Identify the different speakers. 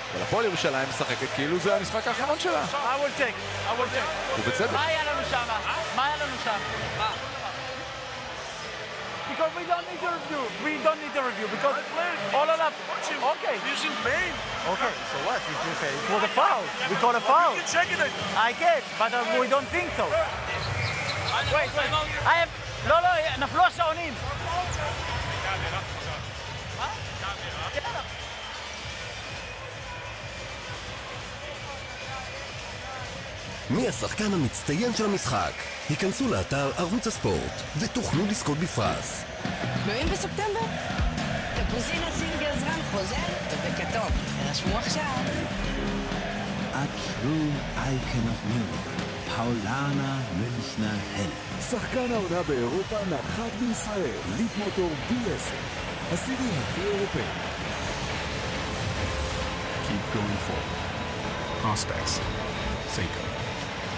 Speaker 1: אבל הפועל ירושלים משחקת כאילו זה המשחק האחרון שלה.
Speaker 2: I will take.
Speaker 1: ובצדק.
Speaker 2: מה היה לנו שם? מה היה לנו שם? Because we don't need to review. Because all of that. Okay.
Speaker 3: He's in pain.
Speaker 2: Okay, so what? It was a foul. We call a foul.
Speaker 3: You can check it.
Speaker 2: I get, but we don't think so. Wait. I have... לא, נפלו השעונים.
Speaker 4: מי השחקן המצטיין של המשחק? היכנסו לאתר ערוץ הספורט ותוכלו לזכות בפרס.
Speaker 5: תלויים בספטמבר? תפוזין הסינגר זרן חוזר ובכתום. רשמו עכשיו.
Speaker 6: A true icon of music, פאולנה מלשנה הל.
Speaker 7: שחקן העונה באירופה נחת בישראל, ליט מוטור B10, הסירי הכי אירופאי.
Speaker 8: Keep going forward. Prospects. Seiko.